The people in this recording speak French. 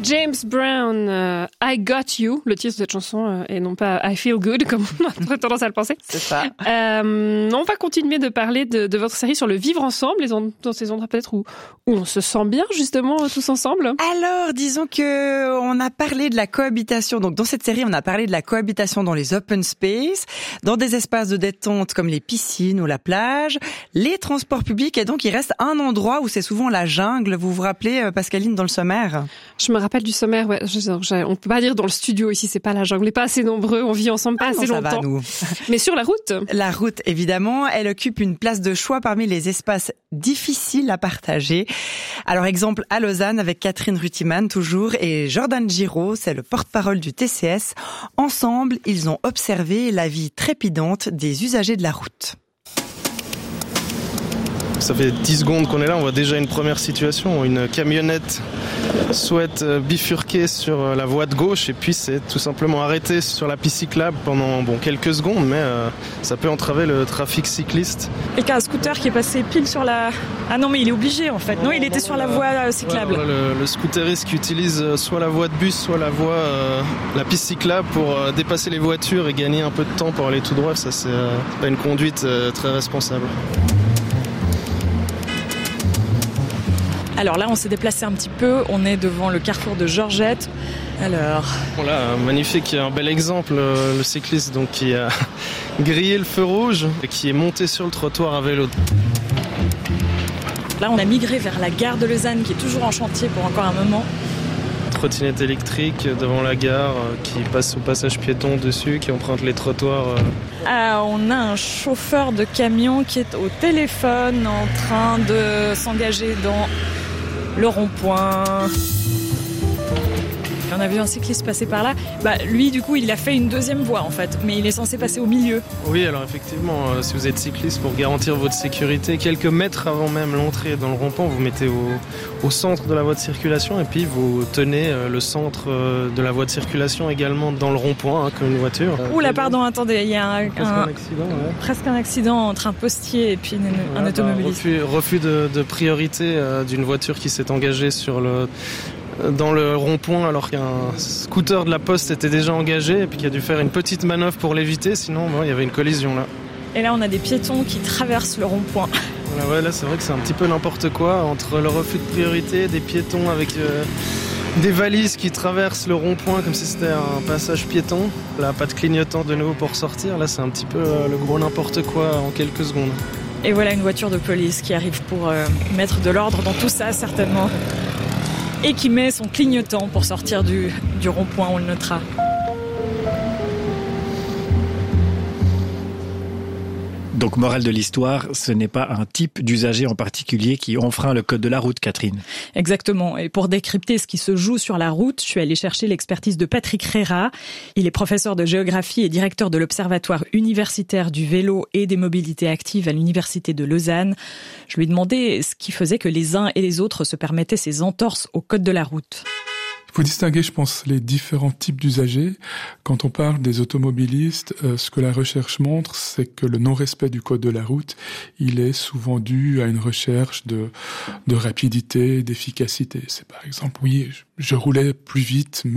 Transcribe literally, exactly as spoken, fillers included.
James Brown, euh, I Got You, le titre de cette chanson, euh, et non pas I Feel Good, comme on a tendance à le penser. C'est ça. Euh, on va continuer de parler de, de votre série sur le vivre ensemble, les en, dans ces endroits peut-être où, où on se sent bien, justement, tous ensemble. Alors, disons que on a parlé de la cohabitation. Donc, dans cette série, on a parlé de la cohabitation dans les open space, dans des espaces de détente comme les piscines ou la plage, les transports publics, et donc il reste un endroit où c'est souvent la jungle. Vous vous rappelez, Pascaline, dans le sommaire? Je me rappelle du sommaire, ouais. Je, je, on peut pas dire dans le studio ici, c'est pas la jungle, on n'est pas assez nombreux, on vit ensemble pas ah assez non, longtemps. Ça va, nous. Mais sur la route. La route, évidemment, elle occupe une place de choix parmi les espaces difficiles à partager. Alors, exemple à Lausanne avec Catherine Rutiman, toujours, et Jordan Giraud, c'est le porte-parole du T C S. Ensemble, ils ont observé la vie trépidante des usagers de la route. Ça fait dix secondes qu'on est là, on voit déjà une première situation. Une camionnette souhaite bifurquer sur la voie de gauche et puis c'est tout simplement arrêté sur la piste cyclable pendant bon, quelques secondes, mais euh, ça peut entraver le trafic cycliste. Et qu'un scooter qui est passé pile sur la... Ah non, mais il est obligé en fait. Non, non il était non, sur la voie cyclable. Ouais, le, le scooteriste qui utilise soit la voie de bus, soit la voie, euh, la piste cyclable pour euh, dépasser les voitures et gagner un peu de temps pour aller tout droit, ça c'est euh, pas une conduite euh, très responsable. Alors là, on s'est déplacé un petit peu. On est devant le carrefour de Georgette. Alors... Voilà, magnifique, il y a un bel exemple, le cycliste donc, qui a grillé le feu rouge et qui est monté sur le trottoir à vélo. Là, on a migré vers la gare de Lausanne, qui est toujours en chantier pour encore un moment. Trottinette électrique devant la gare, qui passe au passage piéton dessus, qui emprunte les trottoirs. Ah, on a un chauffeur de camion qui est au téléphone en train de s'engager dans le rond-point. On a vu un cycliste passer par là. Bah, lui, du coup, il a fait une deuxième voie, en fait. Mais il est censé passer au milieu. Oui, alors effectivement, euh, si vous êtes cycliste, pour garantir votre sécurité, quelques mètres avant même l'entrée dans le rond-point, vous mettez au, au centre de la voie de circulation et puis vous tenez euh, le centre euh, de la voie de circulation également dans le rond-point, hein, comme une voiture. Ouh là, pardon, attendez, il y a un, presque un, un accident. Ouais. Presque un accident entre un postier et puis une, voilà, un automobiliste. Bah, refus, refus de, de priorité euh, d'une voiture qui s'est engagée sur le... dans le rond-point alors qu'un scooter de la poste était déjà engagé et puis qui a dû faire une petite manœuvre pour l'éviter, sinon bon, il y avait une collision là. Et là on a des piétons qui traversent le rond-point. Voilà, ouais, là c'est vrai que c'est un petit peu n'importe quoi entre le refus de priorité, des piétons avec euh, des valises qui traversent le rond-point comme si c'était un passage piéton. Là pas de clignotant de nouveau pour sortir, là c'est un petit peu euh, le gros n'importe quoi en quelques secondes. Et voilà une voiture de police qui arrive pour euh, mettre de l'ordre dans tout ça certainement. Et qui met son clignotant pour sortir du, du rond-point, on le notera. Donc, morale de l'histoire, ce n'est pas un type d'usager en particulier qui enfreint le code de la route, Catherine. Exactement. Et pour décrypter ce qui se joue sur la route, je suis allée chercher l'expertise de Patrick Rera. Il est professeur de géographie et directeur de l'Observatoire universitaire du vélo et des mobilités actives à l'Université de Lausanne. Je lui ai demandé ce qui faisait que les uns et les autres se permettaient ces entorses au code de la route. Il faut distinguer, je pense, les différents types d'usagers. Quand on parle des automobilistes, euh, ce que la recherche montre, c'est que le non-respect du code de la route, il est souvent dû à une recherche de, de rapidité, d'efficacité. C'est par exemple, oui, je, je roulais plus vite,